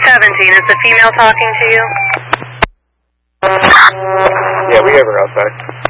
17, is the female talking to you? Yeah, we have her outside.